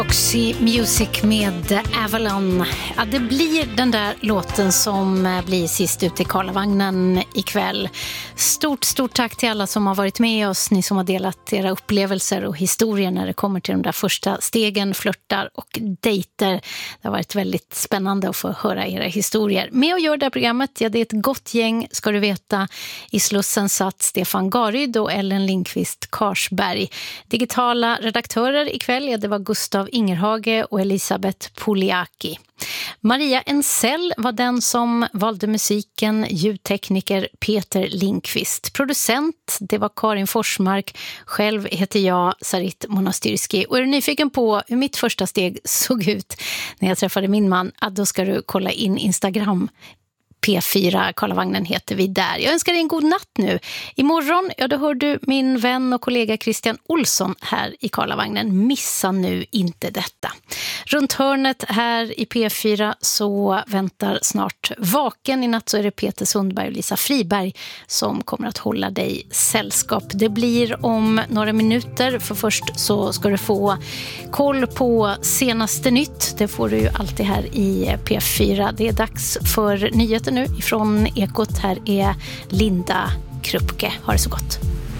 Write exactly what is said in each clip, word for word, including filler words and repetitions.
Roxy Music med Avalon. Ja, det blir den där låten som blir sist ut i Karlavagnen ikväll. Stort, stort tack till alla som har varit med oss. Ni som har delat era upplevelser och historier när det kommer till de där första stegen, flörtar och dejter. Det har varit väldigt spännande att få höra era historier. Med och gör det här programmet, ja, det är ett gott gäng, ska du veta. I Slussen satt Stefan Garyd och Ellen Lindqvist Karsberg. Digitala redaktörer ikväll, ja, det var Gustav Ingerhage och Elisabeth Poliaki. Maria Ensell var den som valde musiken, ljudtekniker Peter Lindqvist. Producent, det var Karin Forsmark. Själv heter jag Sarit Monastyrski. Och är du nyfiken på hur mitt första steg såg ut när jag träffade min man, ja, då ska du kolla in Instagram. P fyra Karlavagnen heter vi där. Jag önskar dig en god natt nu. Imorgon, ja, då hör du min vän och kollega Christian Olsson här i Karlavagnen. Missa nu inte detta. Runt hörnet här i P fyra så väntar snart Vaken. I natt så är det Peter Sundberg och Lisa Friberg som kommer att hålla dig sällskap. Det blir om några minuter, för först så ska du få koll på senaste nytt. Det får du ju alltid här i P fyra. Det är dags för nyheter nu ifrån Ekot. Här är Linda Krupke. Ha det så gott.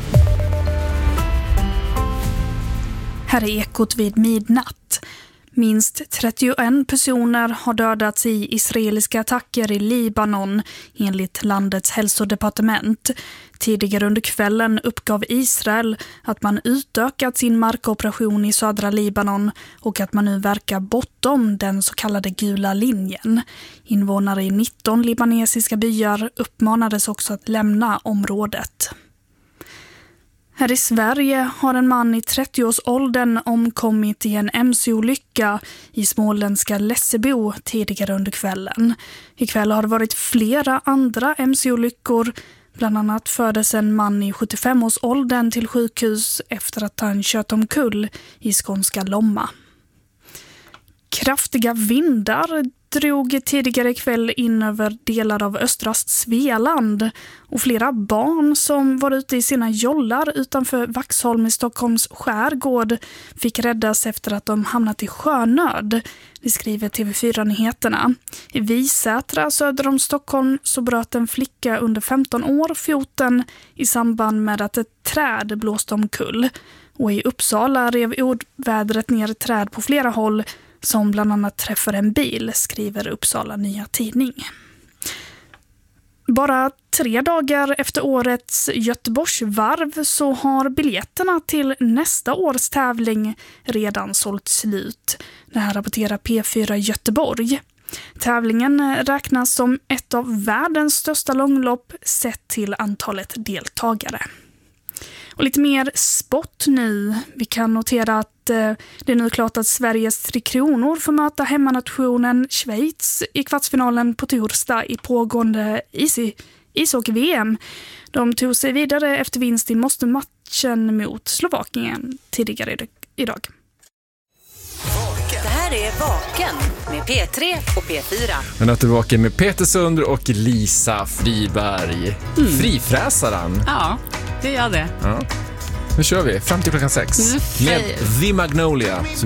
Här är Ekot vid midnatt. Minst trettioen personer har dödats i israeliska attacker i Libanon enligt landets hälsodepartement. Tidigare under kvällen uppgav Israel att man utökat sin markoperation i södra Libanon och att man nu verkar bortom den så kallade gula linjen. Invånare i nitton libanesiska byar uppmanades också att lämna området. Här i Sverige har en man i trettioårsåldern omkommit i en M C-olycka i småländska Lessebo tidigare under kvällen. Ikväll har det varit flera andra M C-olyckor. Bland annat fördes en man i sjuttiofemårsåldern till sjukhus efter att han kört omkull i skånska Lomma. Kraftiga vindar drog tidigare kväll in över delar av östra Svealand och flera barn som var ute i sina jollar utanför Vaxholm i Stockholms skärgård fick räddas efter att de hamnat i sjönöd. Det skriver T V fyra-nyheterna. I Visätra söder om Stockholm så bröt en flicka under femton år foten i samband med att ett träd blåste omkull. Och i Uppsala rev ordvädret ner träd på flera håll som bland annat träffar en bil, skriver Uppsala Nya Tidning. Bara tre dagar efter årets Göteborgsvarv så har biljetterna till nästa års tävling redan sålt slut. Det här rapporterar P fyra Göteborg. Tävlingen räknas som ett av världens största långlopp sett till antalet deltagare. Och lite mer sport nu. Vi kan notera att eh, det är nu klart att Sveriges Tre Kronor får möta hemmanationen Schweiz i kvartsfinalen på torsdag i pågående is- ishockey-V M. De tog sig vidare efter vinst i måste-matchen mot Slovakien tidigare idag. Det här är Vaken med P tre och P fyra. Men att du är vaken med Peter Sundberg och Lisa Friberg. Mm. Frifräsaren. Ja, det gör det. Ja. Nu kör vi fram till klockan sex med The Magnolia.